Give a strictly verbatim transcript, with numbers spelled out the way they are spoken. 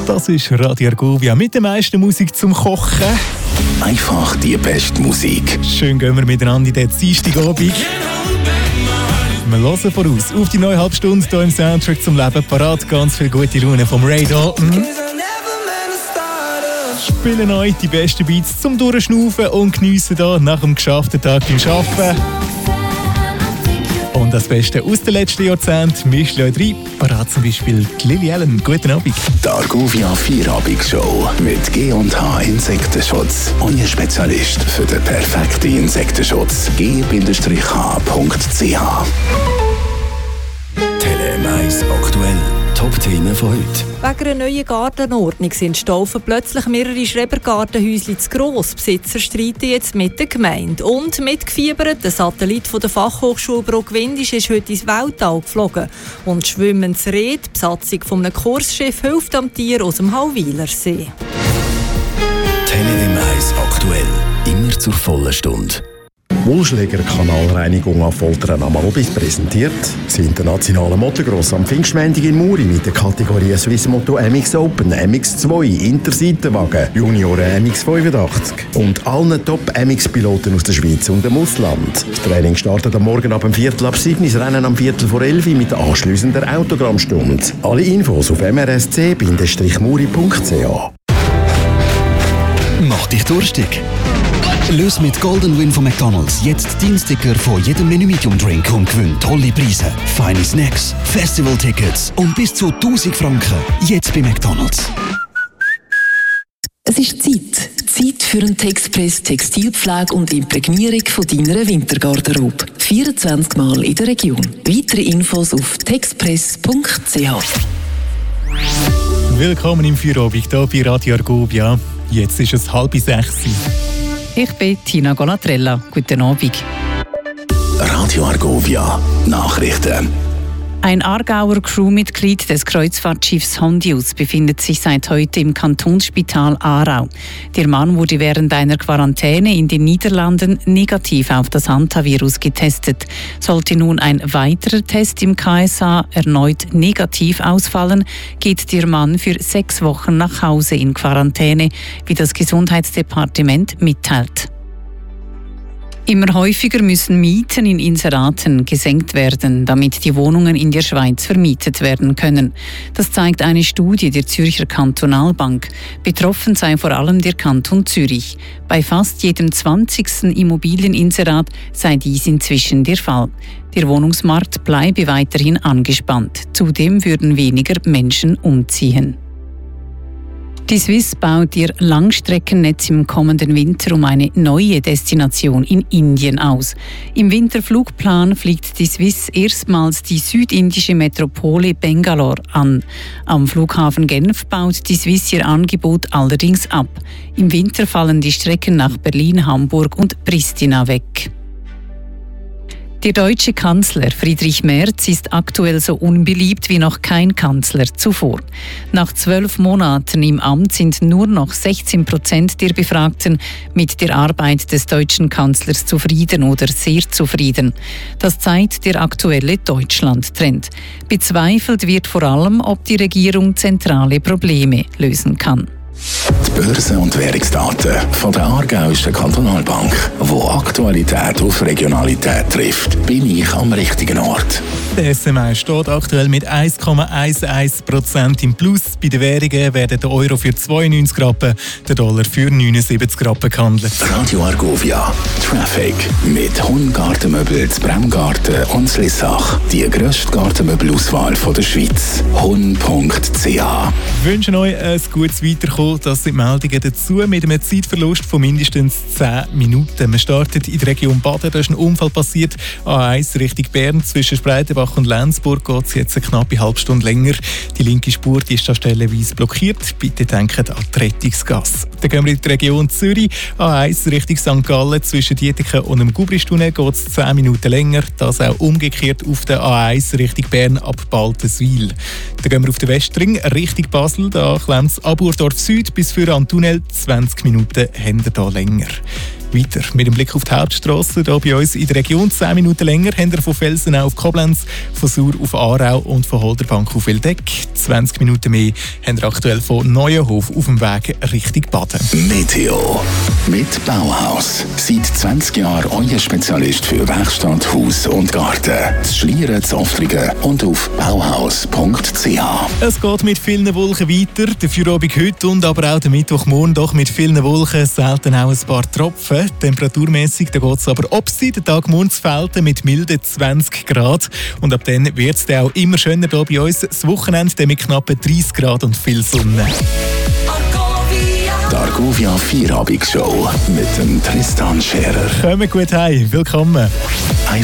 Das ist Radio Argovia mit der meisten Musik zum Kochen. Einfach die beste Musik. Schön gehen wir miteinander in den Dienstagabend. Wir hören voraus auf die neue Halbstunde hier im Soundtrack zum Leben. Parat, ganz viel gute Laune vom Ray Dalton. Spielen euch die besten Beats zum Durchschnaufen und geniessen hier nach dem geschafften Tag beim Arbeiten. Und das Beste aus den letzten Jahrzehnten mischt euch rein. Parat zum Beispiel Lily Allen. Guten Abend. Die Argovia Vierabendshow mit G und H Insektenschutz. Euer Spezialist für den perfekten Insektenschutz. G H punkt c h. Telemais aktuell. Top-Themen von heute. Wegen einer neuen Gartenordnung sind Staufen plötzlich mehrere Schrebergartenhäuschen zu gross. Besitzer streiten jetzt mit der Gemeinde. Und mitgefiebert, der Satellit von der Fachhochschule Bruck-Windisch ist heute ins Weltall geflogen. Und schwimmendes Reh, die Besatzung von einem Kursschiff, hilft am Tier aus dem Hauwilersee. Telemais aktuell. Immer zur vollen Stunde. Wohlschläger Kanalreinigung an Foltern am Albis präsentiert das internationale Motocross am Pfingstmontag in Muri mit der Kategorie Swiss Moto M X Open, M X zwei, Interseitenwagen, Junioren M X fünfundachtzig und allen Top-M X-Piloten aus der Schweiz und dem Ausland. Das Training startet am Morgen ab dem Viertel ab sieben, das Rennen am Viertel vor elf mit anschliessender Autogrammstunde. Alle Infos auf m r s c muri punkt c h. Mach dich durstig. Löse mit Golden Win von McDonald's jetzt deinen Sticker von jedem Menü Medium Drink und gewinn tolle Preise, feine Snacks, Festival-Tickets und bis zu tausend Franken. Jetzt bei McDonald's. Es ist Zeit. Zeit für einen Texpress Textilpflege und Imprägnierung von deiner Wintergarderobe. vierundzwanzig Mal in der Region. Weitere Infos auf texpress punkt c h. Willkommen im Feierabend hier bei Radio Argovia. Jetzt ist es halb sechs. Ich bin Tina Golatrella. Guten Abend. Radio Argovia. Nachrichten. Ein Aargauer Crewmitglied des Kreuzfahrtschiffs Hondius befindet sich seit heute im Kantonsspital Aarau. Der Mann wurde während einer Quarantäne in den Niederlanden negativ auf das Hantavirus getestet. Sollte nun ein weiterer Test im K S A erneut negativ ausfallen, geht der Mann für sechs Wochen nach Hause in Quarantäne, wie das Gesundheitsdepartement mitteilt. Immer häufiger müssen Mieten in Inseraten gesenkt werden, damit die Wohnungen in der Schweiz vermietet werden können. Das zeigt eine Studie der Zürcher Kantonalbank. Betroffen sei vor allem der Kanton Zürich. Bei fast jedem zwanzigsten Immobilieninserat sei dies inzwischen der Fall. Der Wohnungsmarkt bleibe weiterhin angespannt. Zudem würden weniger Menschen umziehen. Die Swiss baut ihr Langstreckennetz im kommenden Winter um eine neue Destination in Indien aus. Im Winterflugplan fliegt die Swiss erstmals die südindische Metropole Bangalore an. Am Flughafen Genf baut die Swiss ihr Angebot allerdings ab. Im Winter fallen die Strecken nach Berlin, Hamburg und Pristina weg. Der deutsche Kanzler Friedrich Merz ist aktuell so unbeliebt wie noch kein Kanzler zuvor. Nach zwölf Monaten im Amt sind nur noch sechzehn Prozent der Befragten mit der Arbeit des deutschen Kanzlers zufrieden oder sehr zufrieden. Das zeigt der aktuelle Deutschland-Trend. Bezweifelt wird vor allem, ob die Regierung zentrale Probleme lösen kann. Die Börsen- und Währungsdaten von der Aargauischen Kantonalbank, wo Aktualität auf Regionalität trifft, bin ich am richtigen Ort. Der S M I steht aktuell mit eins Komma elf Prozent im Plus. Bei den Währungen werden der Euro für zweiundneunzig Rappen, der Dollar für neunundsiebzig Rappen gehandelt. Radio Argovia Traffic mit Hun-Gartenmöbel zu Bremgarten und Slissach. Die grösste Gartenmöbelauswahl der Schweiz. hun punkt c h. Wir wünschen euch ein gutes Weiterkommen. Das sind Meldungen dazu mit einem Zeitverlust von mindestens zehn Minuten. Wir starten in der Region Baden. Da ist ein Unfall passiert. A eins Richtung Bern zwischen Spreitenbach und Lenzburg geht es jetzt eine knappe halbe Stunde länger. Die linke Spur die ist da stellenweise blockiert. Bitte denkt an die Rettungsgasse. Dann gehen wir in die Region Zürich. A eins Richtung Sankt Gallen zwischen Dietiken und dem Gubristunnel geht es zehn Minuten länger. Das auch umgekehrt auf der A eins Richtung Bern ab Baltenswil. Dann gehen wir auf den Westring Richtung Basel. Da klemmt es Aburdorf Süd bis für an Tunnel zwanzig Minuten haben wir da länger. Weiter mit dem Blick auf die Hauptstrasse, hier bei uns in der Region. zehn Minuten länger haben wir von Felsenau auf Koblenz, von Sur auf Aarau und von Holderbank auf Wildeck. zwanzig Minuten mehr haben wir aktuell von Neuenhof auf dem Weg Richtung Baden. Meteo mit Bauhaus. Seit zwanzig Jahren euer Spezialist für Werkstatt, Haus und Garten. Das Schlieren, das Offringen und auf bauhaus punkt c h. Es geht mit vielen Wolken weiter. Der Feierabend heute und aber auch der Mittwochmorgen doch mit vielen Wolken, selten auch ein paar Tropfen. Temperaturmäßig geht es aber ob sie den Tag morgen zu Felden mit milden zwanzig Grad. Und ab dann wird es auch immer schöner hier bei uns. Das Wochenende mit knappen dreißig Grad und viel Sonne. Die Argovia Vierabend-Show mit dem Tristan Scherer. Kommen gut heim. Willkommen. Einfach